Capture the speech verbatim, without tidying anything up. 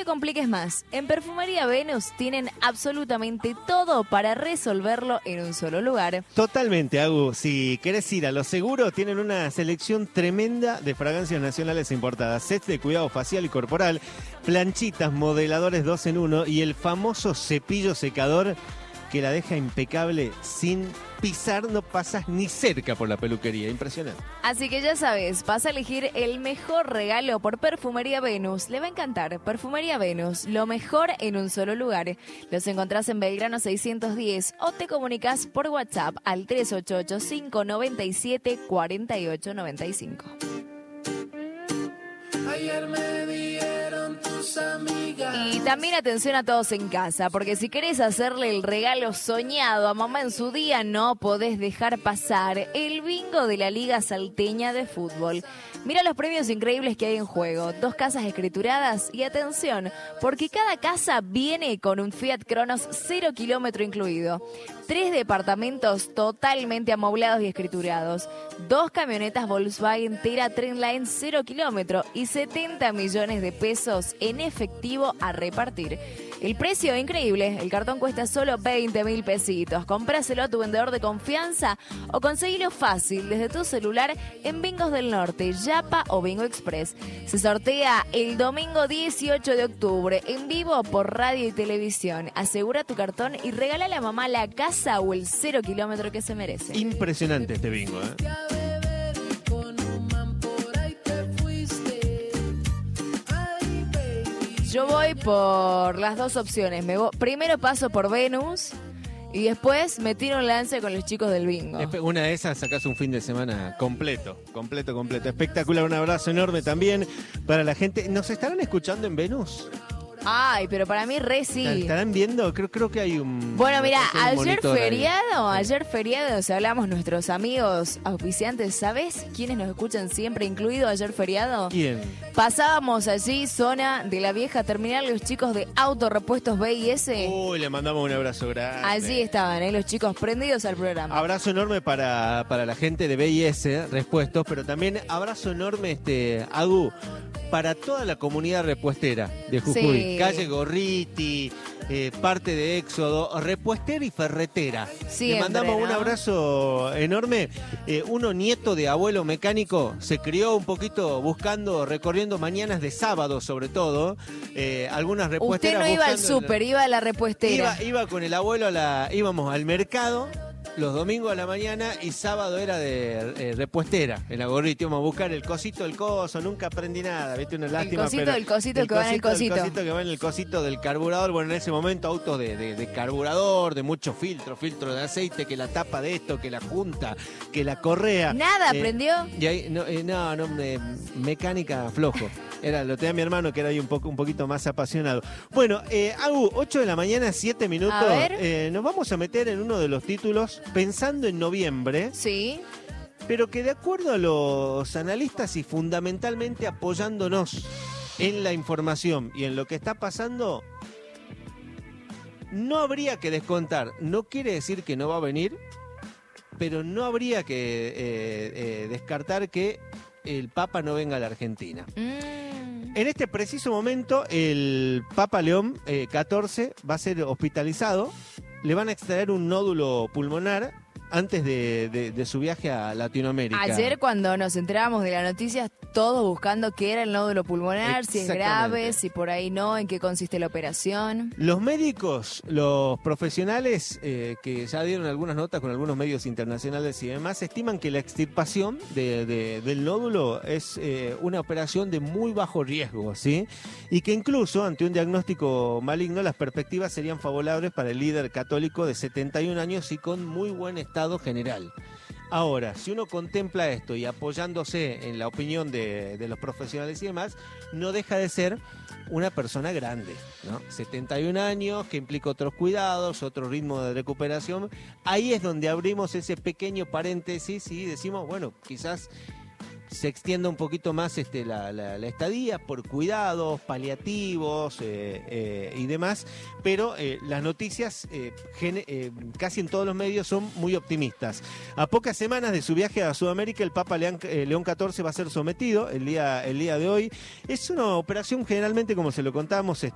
compliques más. En Perfumería Venus tienen absolutamente todo para resolverlo en un solo lugar. Totalmente, Agu. Si querés ir a lo seguro, tienen una selección tremenda de fragancias nacionales importadas, sets de cuidado facial y corporal, planchitas, modeladores dos en uno y el famoso cepillo secador que la deja impecable sin pisar, no pasas ni cerca por la peluquería. Impresionante. Así que ya sabes, vas a elegir el mejor regalo por Perfumería Venus. Le va a encantar. Perfumería Venus, lo mejor en un solo lugar. Los encontrás en Belgrano seiscientos diez o te comunicas por WhatsApp al tres ocho ocho, cinco nueve siete, cuatro ocho nueve cinco. Ayer me dieron tus amigas. Y también atención a todos en casa, porque si querés hacerle el regalo soñado a mamá en su día, no podés dejar pasar el bingo de la Liga Salteña de Fútbol. Mira los premios increíbles que hay en juego. Dos casas escrituradas y atención, porque cada casa viene con un Fiat Cronos cero kilómetro incluido. Tres departamentos totalmente amoblados y escriturados. Dos camionetas Volkswagen Tera Trendline cero kilómetro y setenta millones de pesos en efectivo a repartir. El precio increíble, el cartón cuesta solo veinte mil pesitos. Compráselo a tu vendedor de confianza o conseguilo fácil desde tu celular en Bingos del Norte, Yapa o Bingo Express. Se sortea el domingo dieciocho de octubre en vivo por radio y televisión. Asegura tu cartón y regálale a mamá la casa o el cero kilómetro que se merece. Impresionante este bingo, ¿eh? Yo voy por las dos opciones. Me voy, primero paso por Venus y después me tiro un lance con los chicos del bingo. Una de esas sacás un fin de semana completo, completo, completo. Espectacular, un abrazo enorme también para la gente. ¿Nos estarán escuchando en Venus? Ay, pero para mí re sí. ¿Estarán viendo? Creo, creo que hay un... Bueno, mira, un ayer feriado, ahí. ayer feriado, si hablamos nuestros amigos auspiciantes, ¿sabes quiénes nos escuchan siempre, incluido ayer feriado? ¿Quién? Pasábamos allí, zona de la vieja terminal, los chicos de Autorepuestos B I S. Uy, le mandamos un abrazo grande. Allí estaban, ¿eh? Los chicos prendidos al programa. Abrazo enorme para, para la gente de B I S, Repuestos, pero también abrazo enorme, este Agu, para toda la comunidad repuestera de Jujuy. Sí. Calle Gorriti, eh, parte de Éxodo, repuestera y ferretera. Siempre, Le mandamos ¿no? un abrazo enorme. Eh, uno nieto de abuelo mecánico, se crió un poquito buscando, recorriendo mañanas de sábado sobre todo, eh, algunas repuesteras. Usted no iba al buscando- súper, iba a la repuestera. Iba, iba con el abuelo, a la, íbamos al mercado los domingos a la mañana y sábado era de eh, repuestera en la Gorriti. Íbamos a buscar el cosito, el coso, nunca aprendí nada, viste, una lástima. cosito, pero el cosito que va en el cosito. El cosito que va en el cosito del carburador. Bueno, en ese momento autos de, de, de carburador, de mucho filtro, filtro de aceite, que la tapa de esto, que la junta, que la correa. ¿Nada Eh, aprendió? Y ahí, no, eh, no, no, eh, mecánica flojo. Era, lo tenía mi hermano que era ahí un poco un poquito más apasionado. Bueno, eh, Agu, ocho de la mañana, siete minutos. A ver. Eh, nos vamos a meter en uno de los títulos pensando en noviembre, Sí. pero que de acuerdo a los analistas y fundamentalmente apoyándonos en la información y en lo que está pasando, no habría que descontar. No quiere decir que no va a venir, pero no habría que eh, eh, descartar que el Papa no venga a la Argentina. Mm. En este preciso momento, el Papa León eh, catorce va a ser hospitalizado. Le van a extraer un nódulo pulmonar antes de, de, de su viaje a Latinoamérica. Ayer cuando nos enterábamos de la noticia, todos buscando qué era el nódulo pulmonar, si es grave, Exactamente. si por ahí no, en qué consiste la operación. Los médicos, los profesionales eh, que ya dieron algunas notas con algunos medios internacionales y demás, estiman que la extirpación de, de- del nódulo es eh, una operación de muy bajo riesgo, ¿sí? Y que incluso ante un diagnóstico maligno las perspectivas serían favorables para el líder católico de setenta y un años y con muy buen estado general. Ahora, si uno contempla esto y apoyándose en la opinión de, de los profesionales y demás, no deja de ser una persona grande, ¿no? setenta y un años, que implica otros cuidados, otro ritmo de recuperación. Ahí es donde abrimos ese pequeño paréntesis y decimos, bueno, quizás se extienda un poquito más este, la, la, la estadía por cuidados paliativos eh, eh, y demás, pero eh, las noticias eh, gene- eh, casi en todos los medios son muy optimistas. A pocas semanas de su viaje a Sudamérica, el Papa León, eh, León catorce va a ser sometido el día, el día de hoy. Es una operación generalmente, como se lo contamos, este,